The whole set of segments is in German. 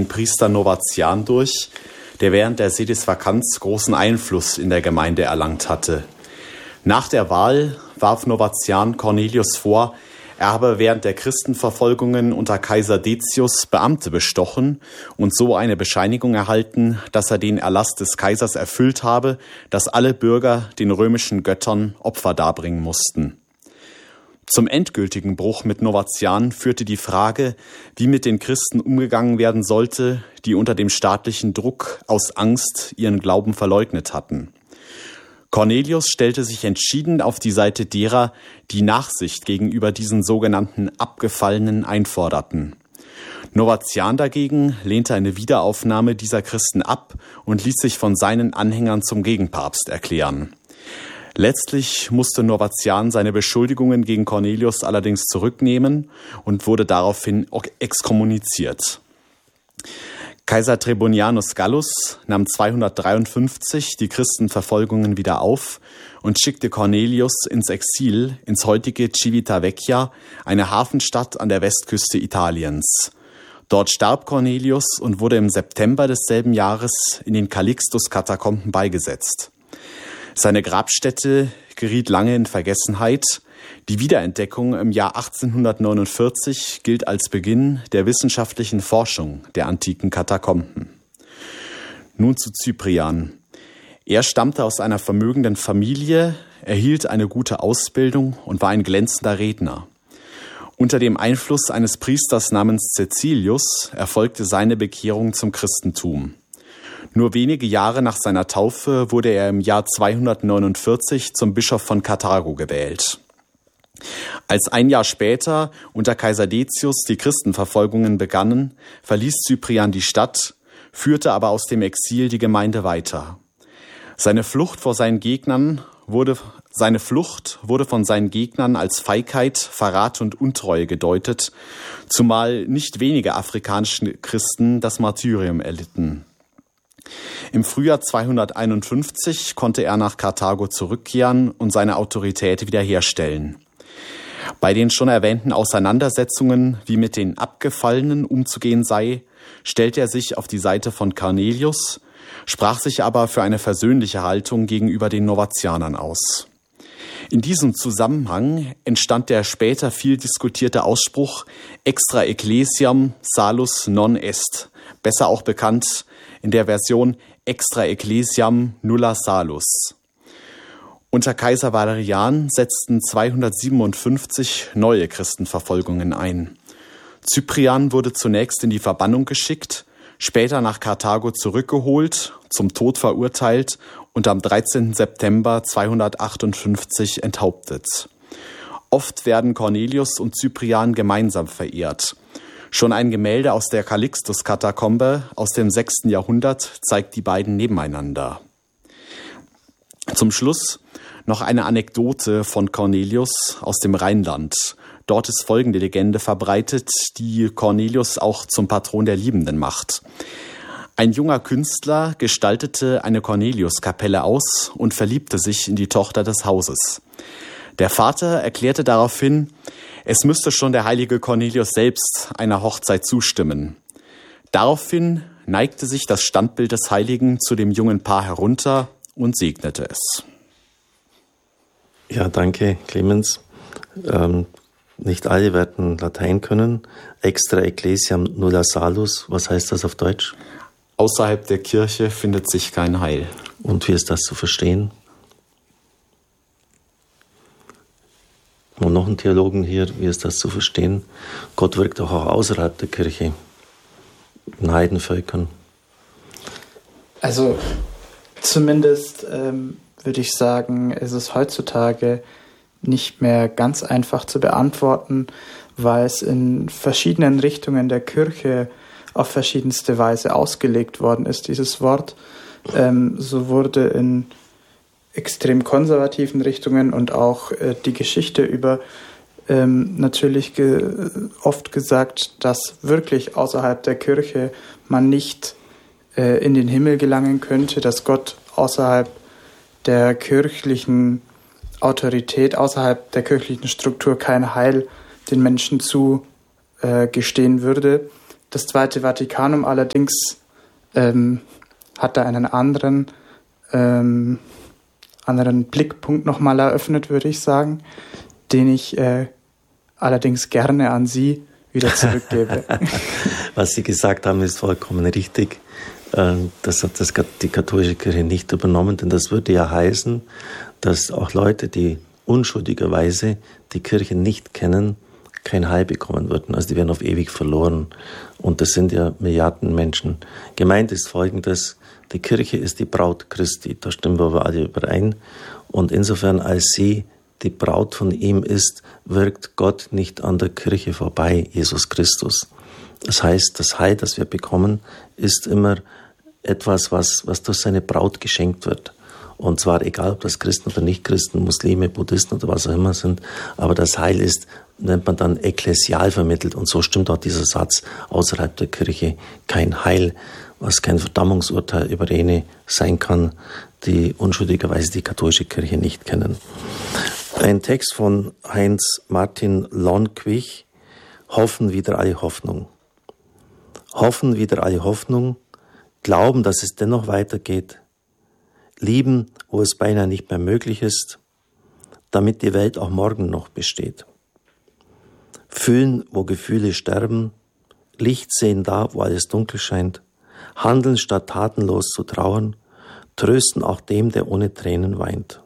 einen Priester Novatian durch, der während der Sedisvakanz großen Einfluss in der Gemeinde erlangt hatte. Nach der Wahl warf Novatian Cornelius vor, er habe während der Christenverfolgungen unter Kaiser Decius Beamte bestochen und so eine Bescheinigung erhalten, dass er den Erlass des Kaisers erfüllt habe, dass alle Bürger den römischen Göttern Opfer darbringen mussten. Zum endgültigen Bruch mit Novatian führte die Frage, wie mit den Christen umgegangen werden sollte, die unter dem staatlichen Druck aus Angst ihren Glauben verleugnet hatten. Cornelius stellte sich entschieden auf die Seite derer, die Nachsicht gegenüber diesen sogenannten Abgefallenen einforderten. Novatian dagegen lehnte eine Wiederaufnahme dieser Christen ab und ließ sich von seinen Anhängern zum Gegenpapst erklären. Letztlich musste Novatian seine Beschuldigungen gegen Cornelius allerdings zurücknehmen und wurde daraufhin exkommuniziert. Kaiser Trebonianus Gallus nahm 253 die Christenverfolgungen wieder auf und schickte Cornelius ins Exil ins heutige Civitavecchia, eine Hafenstadt an der Westküste Italiens. Dort starb Cornelius und wurde im September desselben Jahres in den Calixtus-Katakomben beigesetzt. Seine Grabstätte geriet lange in Vergessenheit. Die Wiederentdeckung im Jahr 1849 gilt als Beginn der wissenschaftlichen Forschung der antiken Katakomben. Nun zu Cyprian. Er stammte aus einer vermögenden Familie, erhielt eine gute Ausbildung und war ein glänzender Redner. Unter dem Einfluss eines Priesters namens Caecilius erfolgte seine Bekehrung zum Christentum. Nur wenige Jahre nach seiner Taufe wurde er im Jahr 249 zum Bischof von Karthago gewählt. Als ein Jahr später unter Kaiser Decius die Christenverfolgungen begannen, verließ Cyprian die Stadt, führte aber aus dem Exil die Gemeinde weiter. Seine Flucht wurde von seinen Gegnern als Feigheit, Verrat und Untreue gedeutet, zumal nicht wenige afrikanische Christen das Martyrium erlitten. Im Frühjahr 251 konnte er nach Karthago zurückkehren und seine Autorität wiederherstellen. Bei den schon erwähnten Auseinandersetzungen, wie mit den Abgefallenen umzugehen sei, stellte er sich auf die Seite von Cornelius, sprach sich aber für eine versöhnliche Haltung gegenüber den Novatianern aus. In diesem Zusammenhang entstand der später viel diskutierte Ausspruch Extra Ecclesiam salus non est, besser auch bekannt in der Version Extra Ecclesiam nulla salus. Unter Kaiser Valerian setzten 257 neue Christenverfolgungen ein. Cyprian wurde zunächst in die Verbannung geschickt, später nach Karthago zurückgeholt, zum Tod verurteilt und am 13. September 258 enthauptet. Oft werden Cornelius und Cyprian gemeinsam verehrt. Schon ein Gemälde aus der Calixtus-Katakombe aus dem 6. Jahrhundert zeigt die beiden nebeneinander. Zum Schluss noch eine Anekdote von Cornelius aus dem Rheinland. Dort ist folgende Legende verbreitet, die Cornelius auch zum Patron der Liebenden macht. Ein junger Künstler gestaltete eine Corneliuskapelle aus und verliebte sich in die Tochter des Hauses. Der Vater erklärte daraufhin, es müsste schon der heilige Cornelius selbst einer Hochzeit zustimmen. Daraufhin neigte sich das Standbild des Heiligen zu dem jungen Paar herunter und segnete es. Ja, danke, Clemens. Nicht alle werden Latein können. Extra Ecclesiam nulla salus, was heißt das auf Deutsch? Außerhalb der Kirche findet sich kein Heil. Und wie ist das zu verstehen? Und noch ein Theologen hier, wie ist das zu verstehen? Gott wirkt doch auch außerhalb der Kirche, in Heidenvölkern. Also zumindest würde ich sagen, ist es heutzutage nicht mehr ganz einfach zu beantworten, weil es in verschiedenen Richtungen der Kirche auf verschiedenste Weise ausgelegt worden ist, dieses Wort. So wurde in extrem konservativen Richtungen und auch die Geschichte über natürlich oft gesagt, dass wirklich außerhalb der Kirche man nicht in den Himmel gelangen könnte, dass Gott außerhalb der kirchlichen Autorität, außerhalb der kirchlichen Struktur kein Heil den Menschen zugestehen würde. Das Zweite Vatikanum allerdings hat da einen anderen Blickpunkt nochmal eröffnet, würde ich sagen, den ich allerdings gerne an Sie wieder zurückgebe. Was Sie gesagt haben, ist vollkommen richtig. Das hat die katholische Kirche nicht übernommen, denn das würde ja heißen, dass auch Leute, die unschuldigerweise die Kirche nicht kennen, kein Heil bekommen würden. Also die werden auf ewig verloren. Und das sind ja Milliarden Menschen. Gemeint ist Folgendes: Die Kirche ist die Braut Christi. Da stimmen wir aber alle überein. Und insofern, als sie die Braut von ihm ist, wirkt Gott nicht an der Kirche vorbei, Jesus Christus. Das heißt, das Heil, das wir bekommen, ist immer etwas, was durch seine Braut geschenkt wird. Und zwar egal, ob das Christen oder Nicht-Christen, Muslime, Buddhisten oder was auch immer sind, aber das Heil ist, nennt man dann ekklesial vermittelt. Und so stimmt auch dieser Satz: außerhalb der Kirche kein Heil, was kein Verdammungsurteil über jene sein kann, die unschuldigerweise die katholische Kirche nicht kennen. Ein Text von Heinz Martin Lonquich: Hoffen wider alle Hoffnung. Hoffen wider alle Hoffnung, glauben, dass es dennoch weitergeht, lieben, wo es beinahe nicht mehr möglich ist, damit die Welt auch morgen noch besteht. Fühlen, wo Gefühle sterben, Licht sehen da, wo alles dunkel scheint, handeln statt tatenlos zu trauern, trösten auch dem, der ohne Tränen weint.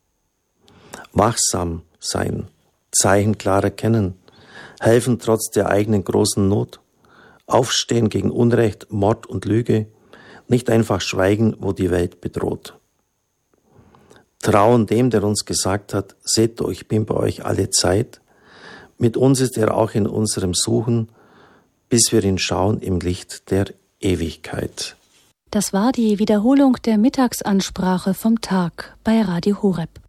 Wachsam sein, Zeichen klar erkennen, helfen trotz der eigenen großen Not, aufstehen gegen Unrecht, Mord und Lüge, nicht einfach schweigen, wo die Welt bedroht. Trauen dem, der uns gesagt hat: Seht doch, ich bin bei euch alle Zeit. Mit uns ist er auch in unserem Suchen, bis wir ihn schauen im Licht der Ewigkeit. Das war die Wiederholung der Mittagsansprache vom Tag bei Radio Horeb.